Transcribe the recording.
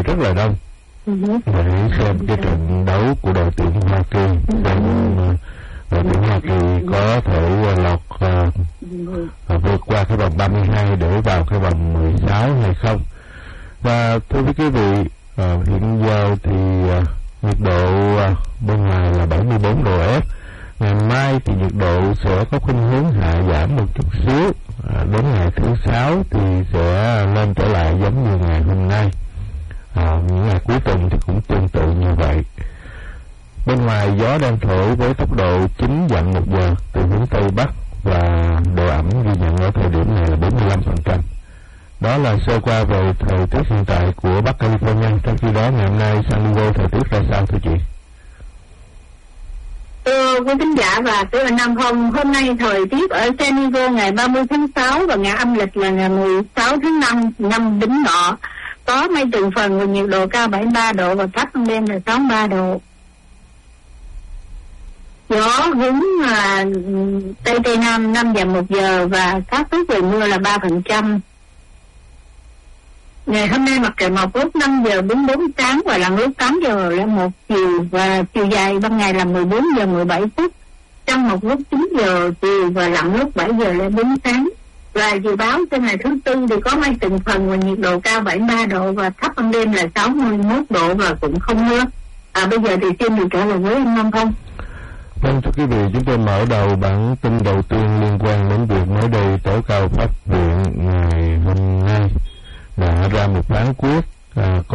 rất là đông để xem cái trận đấu của đội tuyển Hoa Kỳ. Đội tuyển Hoa Kỳ có thể lọt vượt qua cái vòng 32 để vào cái vòng 16 hay không. Và thưa quý vị, hiện giờ thì nhiệt độ bên ngoài là 74 độ F. Ngày mai thì nhiệt độ sẽ có khuynh hướng hạ giảm một chút xíu, đến ngày thứ Sáu thì sẽ lên trở lại giống như ngày hôm nay. Những ngày cuối tuần thì cũng tương tự như vậy. Bên ngoài gió đang thổi với tốc độ 9 dặm một giờ từ hướng Tây Bắc, và độ ẩm ghi nhận ở thời điểm này là 45%. Đó là sơ qua về thời tiết hiện tại của Bắc California. Trong khi đó ngày hôm nay San Diego thời tiết ra sao thưa chị? Quý khán giả và quý bạn Nam Phong, hôm nay thời tiết ở San Diego ngày 30 tháng 6 và ngày âm lịch là ngày 16 tháng 5 năm Bính Ngọ, có mây từng phần và nhiệt độ cao 73 độ và thấp ban đêm là 63 độ. Gió hướng Tây Tây Nam 5 dặm một giờ và xác suất về mưa là 3%. Ngày hôm nay mặt trời mọc lúc 5 giờ 44 sáng và lặn lúc 8 giờ là 1 chiều, và chiều dài ban ngày là 14 giờ 17 phút, trăng mọc lúc 9 giờ chiều và lặn lúc 7 giờ là 4 sáng. Và dự báo trên ngày thứ Tư thì có mây từng phần và nhiệt độ cao 73 độ và thấp ban đêm là 61 độ và cũng không mưa. Bây giờ thì xin được trả lời với anh Nam Phong. Vâng, thưa quý vị, chúng tôi mở đầu bản tin đầu tiên liên quan đến việc mới đây tối cao pháp viện ngày hôm nay đã ra một phán quyết